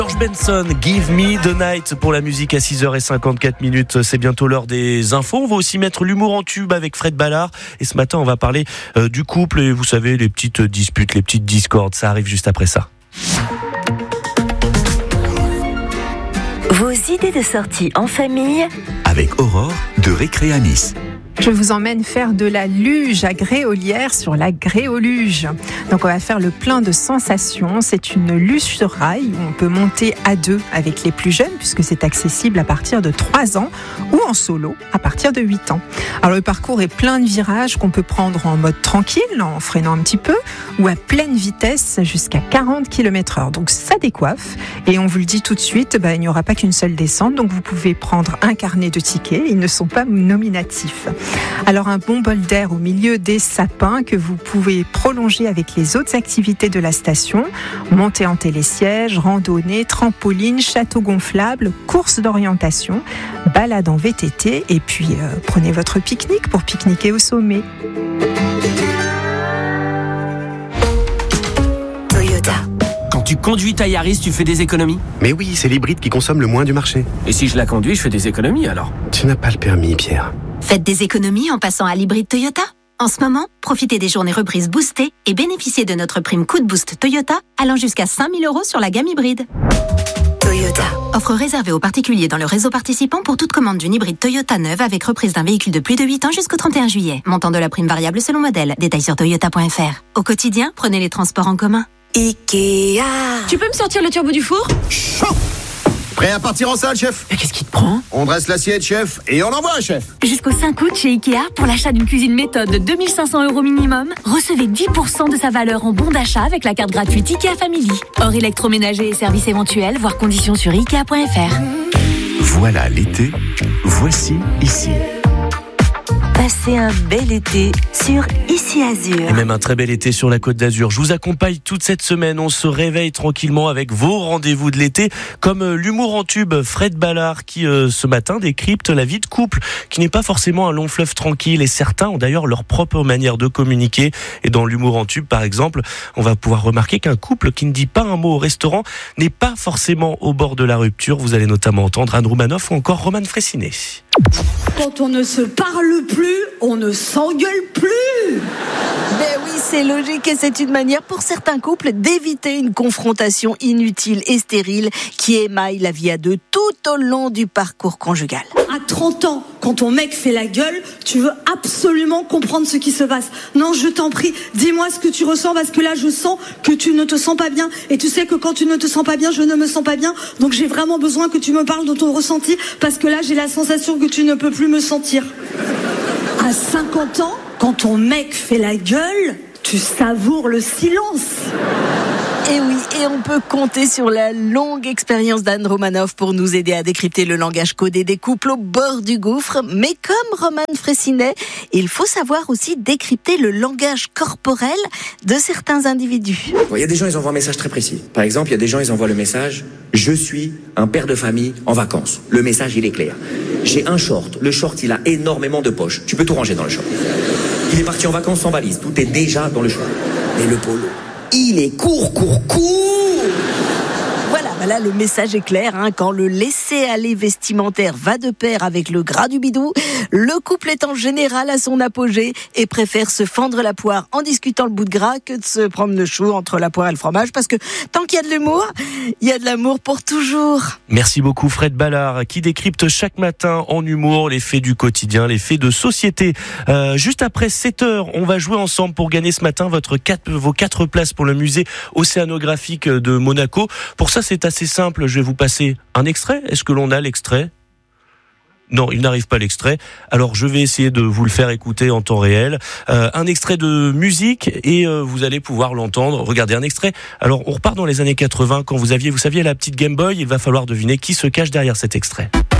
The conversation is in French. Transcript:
George Benson, Give Me the Night pour la musique à 6h54. C'est bientôt l'heure des infos. On va aussi mettre l'humour en tube avec Fred Ballard. Et ce matin, on va parler du couple. Et vous savez, les petites disputes, les petites discordes, ça arrive juste après ça. Vos idées de sortie en famille avec Aurore de Récré à Nice. Je vous emmène faire de la luge à Gréolière sur la Gréoluge. Donc on va faire le plein de sensations. C'est une luge sur rail où on peut monter à deux avec les plus jeunes puisque c'est accessible à partir de 3 ans ou en solo à partir de 8 ans. Alors le parcours est plein de virages qu'on peut prendre en mode tranquille, en freinant un petit peu, ou à pleine vitesse jusqu'à 40 km/h. Donc ça décoiffe et on vous le dit tout de suite, il n'y aura pas qu'une seule descente. Donc vous pouvez prendre un carnet de tickets, ils ne sont pas nominatifs. Alors un bon bol d'air au milieu des sapins que vous pouvez prolonger avec les autres activités de la station, montée en télésiège, randonnée, trampoline, château gonflable, course d'orientation, balade en VTT et puis prenez votre pique-nique pour pique-niquer au sommet. Toyota. Quand tu conduis ta Yaris, tu fais des économies? Mais oui, c'est l'hybride qui consomme le moins du marché. Et si je la conduis, je fais des économies alors? Tu n'as pas le permis, Pierre. Faites des économies en passant à l'hybride Toyota. En ce moment, profitez des journées reprises boostées et bénéficiez de notre prime Coup de Boost Toyota allant jusqu'à 5 000 € sur la gamme hybride. Toyota. Offre réservée aux particuliers dans le réseau participant pour toute commande d'une hybride Toyota neuve avec reprise d'un véhicule de plus de 8 ans jusqu'au 31 juillet. Montant de la prime variable selon modèle. Détails sur toyota.fr. Au quotidien, prenez les transports en commun. Ikea. Tu peux me sortir le turbo du four? Chaud! Prêt à partir en salle, chef? Mais qu'est-ce qui te prend? On dresse l'assiette, chef, et on envoie, chef. Jusqu'au 5 août chez Ikea, pour l'achat d'une cuisine méthode de 2 500 € minimum, recevez 10% de sa valeur en bon d'achat avec la carte gratuite Ikea Family. Hors électroménager et services éventuels, voir conditions sur Ikea.fr. Voilà l'été, voici ici. Passez un bel été sur Ici Azur. Et même un très bel été sur la Côte d'Azur. Je vous accompagne toute cette semaine. On se réveille tranquillement avec vos rendez-vous de l'été, comme l'humour en tube Fred Ballard qui ce matin décrypte la vie de couple, qui n'est pas forcément un long fleuve tranquille. Et certains ont d'ailleurs leur propre manière de communiquer. Et dans l'humour en tube, par exemple, on va pouvoir remarquer qu'un couple qui ne dit pas un mot au restaurant n'est pas forcément au bord de la rupture. Vous allez notamment entendre Anne Roumanoff ou encore Roman Fressinet. Quand on ne se parle plus, on ne s'engueule plus. Ben oui, c'est logique et c'est une manière pour certains couples d'éviter une confrontation inutile et stérile qui émaille la vie à deux tout au long du parcours conjugal. À 30 ans, quand ton mec fait la gueule, tu veux absolument comprendre ce qui se passe. Non, je t'en prie, dis-moi ce que tu ressens parce que là, je sens que tu ne te sens pas bien. Et tu sais que quand tu ne te sens pas bien, je ne me sens pas bien. Donc j'ai vraiment besoin que tu me parles de ton ressenti parce que là, j'ai la sensation que tu ne peux plus me sentir. À 50 ans, quand ton mec fait la gueule, tu savoures le silence. Et oui, et on peut compter sur la longue expérience d'Anne Roumanoff pour nous aider à décrypter le langage codé des couples au bord du gouffre. Mais comme Roman Fressinet, il faut savoir aussi décrypter le langage corporel de certains individus. Il y a des gens, ils envoient un message très précis. Par exemple, il y a des gens, ils envoient le message « Je suis un père de famille en vacances ». Le message, il est clair. J'ai un short. Le short, il a énormément de poches. Tu peux tout ranger dans le short. Il est parti en vacances sans valise. Tout est déjà dans le short. Mais le polo, il est court. Voilà, le message est clair. Quand le laisser-aller vestimentaire va de pair avec le gras du bidou, le couple est en général à son apogée et préfère se fendre la poire en discutant le bout de gras que de se prendre le chou entre la poire et le fromage, parce que tant qu'il y a de l'humour, il y a de l'amour pour toujours. Merci beaucoup Fred Ballard qui décrypte chaque matin en humour les faits du quotidien, les faits de société. Juste après 7h, on va jouer ensemble pour gagner ce matin vos 4 places pour le musée océanographique de Monaco. Pour ça, c'est assez simple. Je vais vous passer un extrait. Est-ce que l'on a l'extrait ? Non, il n'arrive pas l'extrait. Alors, je vais essayer de vous le faire écouter en temps réel. Un extrait de musique et vous allez pouvoir l'entendre. Regardez, un extrait. Alors, on repart dans les années 80 quand vous saviez la petite Game Boy. Il va falloir deviner qui se cache derrière cet extrait.